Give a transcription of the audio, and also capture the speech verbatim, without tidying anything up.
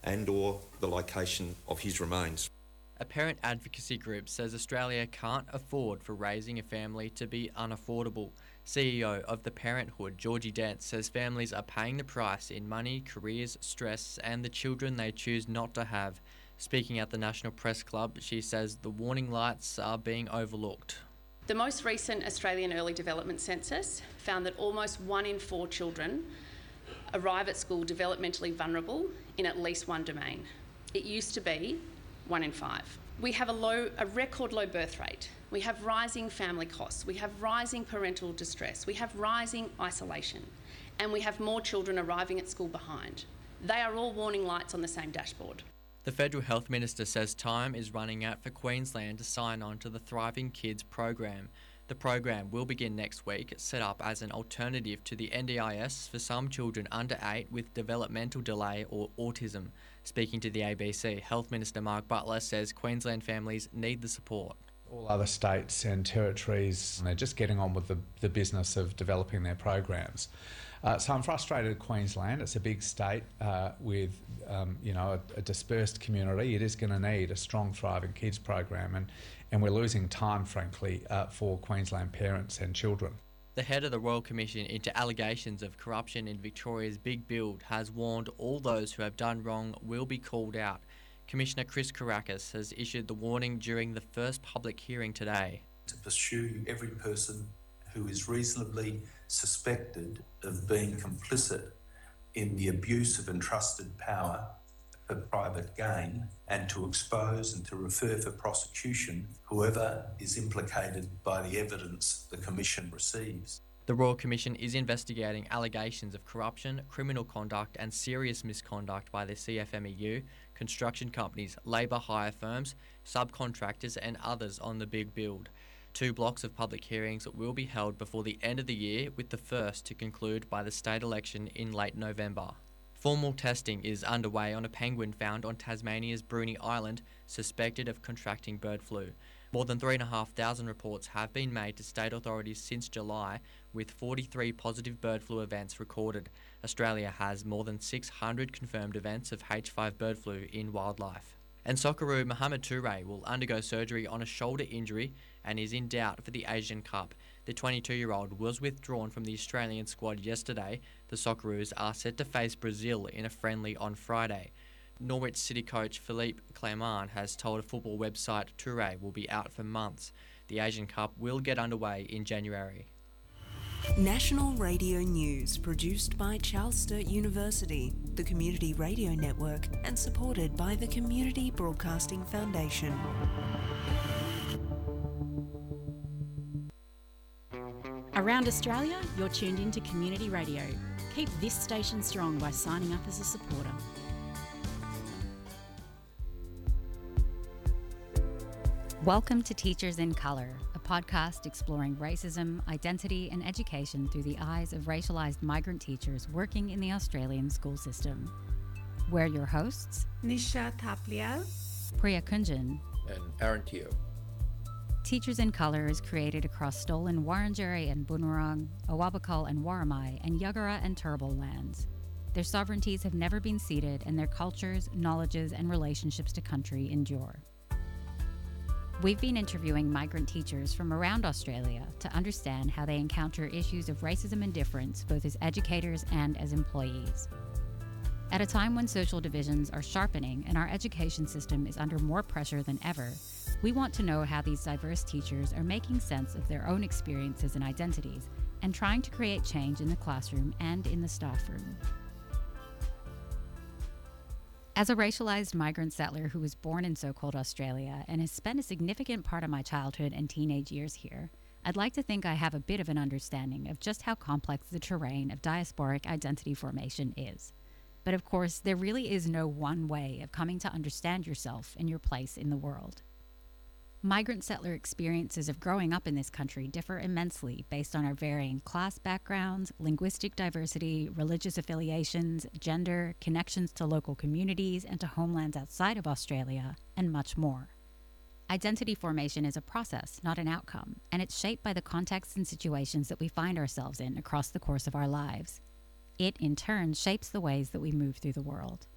and or the location of his remains. A parent advocacy group says Australia can't afford for raising a family to be unaffordable. C E O of The Parenthood, Georgie Dent, says families are paying the price in money, careers, stress, and the children they choose not to have. Speaking at the National Press Club, she says the warning lights are being overlooked. The most recent Australian Early Development Census found that almost one in four children arrive at school developmentally vulnerable in at least one domain. It used to be one in five. We have a low, a record low birth rate. We have rising family costs. We have rising parental distress. We have rising isolation. And we have more children arriving at school behind. They are all warning lights on the same dashboard. The Federal Health Minister says time is running out for Queensland to sign on to the Thriving Kids program. The program will begin next week, set up as an alternative to the N D I S for some children under eight with developmental delay or autism. Speaking to the A B C, Health Minister Mark Butler says Queensland families need the support. All other states and territories, they're just getting on with the, the business of developing their programs. Uh, so I'm frustrated at Queensland. It's a big state uh, with um, you know, a, a dispersed community. It is going to need a strong Thriving Kids program, and, and we're losing time, frankly, uh, for Queensland parents and children. The head of the Royal Commission into allegations of corruption in Victoria's Big Build has warned all those who have done wrong will be called out. Commissioner Chris Kourakis has issued the warning during the first public hearing today. To pursue every person who is reasonably suspected of being complicit in the abuse of entrusted power for private gain, and to expose and to refer for prosecution whoever is implicated by the evidence the Commission receives. The Royal Commission is investigating allegations of corruption, criminal conduct and serious misconduct by the C F M E U, construction companies, labour hire firms, subcontractors and others on the Big Build. Two blocks of public hearings will be held before the end of the year, with the first to conclude by the state election in late November. Formal testing is underway on a penguin found on Tasmania's Bruny Island, suspected of contracting bird flu. More than three thousand five hundred reports have been made to state authorities since July, with forty-three positive bird flu events recorded. Australia has more than six hundred confirmed events of H five bird flu in wildlife. And Socceroo Mohamed Toure will undergo surgery on a shoulder injury and is in doubt for the Asian Cup. The twenty-two-year-old was withdrawn from the Australian squad yesterday. The Socceroos are set to face Brazil in a friendly on Friday. Norwich City coach Philippe Clement has told a football website Toure will be out for months. The Asian Cup will get underway in January. National Radio News, produced by Charles Sturt University, the Community Radio Network, and supported by the Community Broadcasting Foundation. Around Australia, you're tuned into Community Radio. Keep this station strong by signing up as a supporter. Welcome to Teachers in Colour, a podcast exploring racism, identity and education through the eyes of racialised migrant teachers working in the Australian school system. We're your hosts, Nisha Taplial, Priya Kunjan, and Aaron Teo. Teachers in Colour is created across stolen Wurundjeri and Bunurong, Awabakal and Warramai, and Yuggera and Turrbal lands. Their sovereignties have never been ceded, and their cultures, knowledges and relationships to country endure. We've been interviewing migrant teachers from around Australia to understand how they encounter issues of racism and difference, both as educators and as employees. At a time when social divisions are sharpening and our education system is under more pressure than ever, we want to know how these diverse teachers are making sense of their own experiences and identities and trying to create change in the classroom and in the staff room. As a racialised migrant settler who was born in so-called Australia and has spent a significant part of my childhood and teenage years here, I'd like to think I have a bit of an understanding of just how complex the terrain of diasporic identity formation is. But of course, there really is no one way of coming to understand yourself and your place in the world. Migrant settler experiences of growing up in this country differ immensely based on our varying class backgrounds, linguistic diversity, religious affiliations, gender, connections to local communities and to homelands outside of Australia, and much more. Identity formation is a process, not an outcome, and it's shaped by the contexts and situations that we find ourselves in across the course of our lives. It, in turn, shapes the ways that we move through the world.